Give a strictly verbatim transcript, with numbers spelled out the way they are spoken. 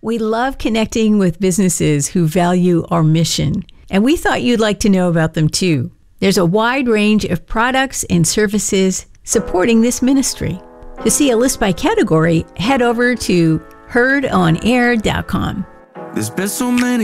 We love connecting with businesses who value our mission, and we thought you'd like to know about them too. There's a wide range of products and services supporting this ministry. To see a list by category, head over to heard on air dot com. There's been so many